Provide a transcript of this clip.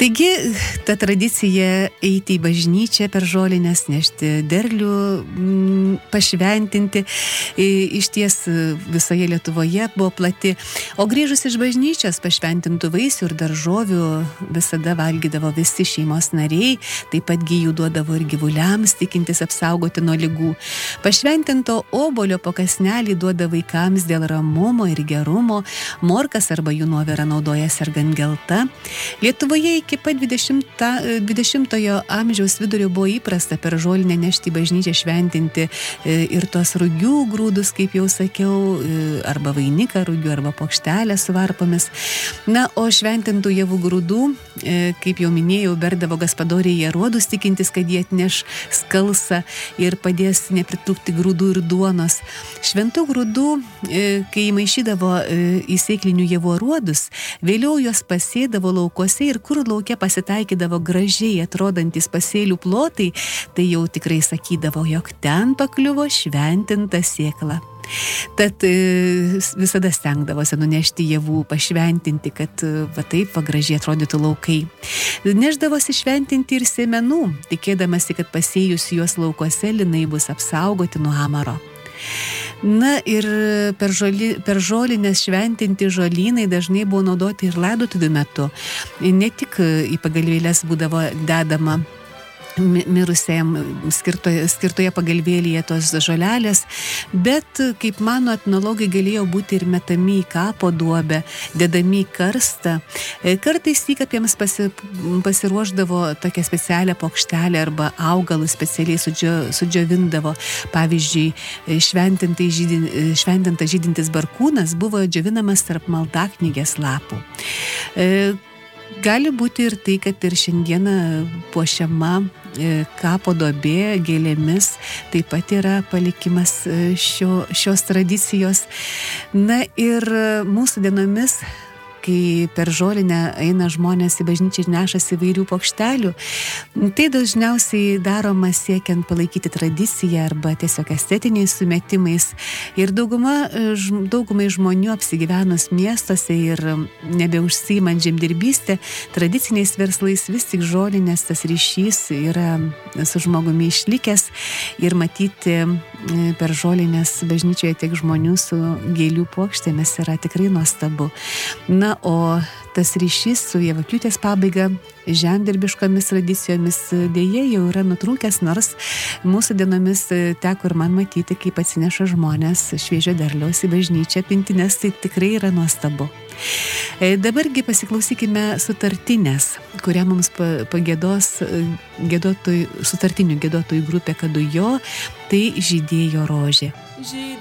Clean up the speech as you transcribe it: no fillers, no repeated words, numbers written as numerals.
Taigi, ta tradicija eiti į bažnyčią per žolinės, nešti derlių, pašventinti, iš ties visoje Lietuvoje buvo plati. O grįžus iš bažnyčios pašventintų vaisių ir daržovių visada valgydavo visi šeimos nariai, taip pat jų duodavo ir gyvuliams, tikintis apsaugoti nuo ligų. Pašventinto obuolio po kąsnelį duoda vaikams dėl ramumo ir gerumo, morkas arba jų nuovirą naudoja sergant gelta. Lietuvoje iki pat 20-ojo amžiaus vidurio buvo įprasta per žolinę nešti į bažnyčią šventinti ir tos rugių grūdus, kaip jau sakiau, arba vainiką rugių, arba plokštelę su varpomis. Na, o šventintų javų grūdų, kaip jau minėjau, berdavo gaspadoriai aruodus, tikintis, kad jie atneš skalsą ir padės nepritrūkti grūdų ir duonos. Šventų grūdų, kai įmaišydavo į sėklinių javų aruodus, vėliau juos pasėdavo laukuose ir kur lauke pasitaikydavo gražiai atrodantis pasėlių plotai, tai jau tikrai sakydavo, jog ten pakliuvo šventinta sėkla. Tad visada stengdavosi nunešti javų, pašventinti, kad va taip va gražiai atrodytų laukai. Neždavosi šventinti ir sėmenų, tikėdamasi, kad pasėjus juos laukuose linai bus apsaugoti nuo amaro. Na ir per žolinės šventinti žolynai dažnai buvo naudoti ir laidotuvių metu. Ne tik į pagalvėlės būdavo dedama mirusiam skirtoje pagalvėlyje tos žolelės, bet, kaip mano etnologai, galėjo būti ir metami į kapo duobę, dedami į karstą. Kartais įkapėms pasiruošdavo tokią specialią plokštelę arba augalus specialiai sudžiovindavo. Pavyzdžiui, šventintas žydintis barkūnas buvo džiovinamas tarp maldaknygės lapų. Gali būti ir tai, kad ir šiandieną puošiama kapo duobė gėlėmis, taip pat yra palikimas šios tradicijos. Na ir mūsų dienomis, kai per žolinę eina žmonės į bažnyčią ir nešasi įvairių plokštelių, tai dažniausiai daroma siekiant palaikyti tradiciją arba tiesiog estetiniais sumetimais. Ir daugumai žmonių apsigyvenus miestuose ir nebeužsiimant žemdirbystę, tradiciniais verslais vis tik žolinės tas ryšys yra su žmogumi išlikęs ir matyti per žolinės bažnyčioje tiek žmonių su gėlių puokštėmis yra tikrai nuostabu. Na, o tas ryšys su Javapjūtės pabaiga žemdirbiškomis tradicijomis dėja jau yra nutrūkęs, nors mūsų dienomis teko ir man matyti, kaip atsineša žmonės šviežio derliaus į bažnyčią pintines, tai tikrai yra nuostabu. Dabargi pasiklausykime sutartinės, kurią mums pagiedos sutartinių giedotojų grupė Kadujo, tai Žydėjo rožė.